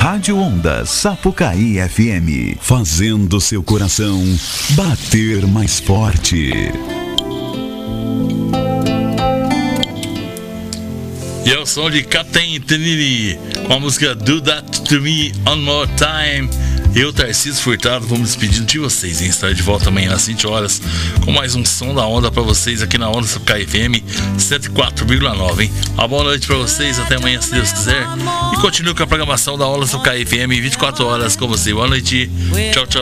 Rádio Onda Sapucaí FM, fazendo seu coração bater mais forte. E é o som de Captain Trinity com a música Do That To Me One More Time. Eu, Tarcísio Furtado, vou me despedindo de vocês, hein? Estarei de volta amanhã às 20 horas com mais um som da onda pra vocês aqui na Onda Sapucaí FM 104,9, hein? Uma boa noite pra vocês, até amanhã se Deus quiser. E continue com a programação da Onda Sapucaí FM 24 horas com você. Boa noite, tchau, tchau.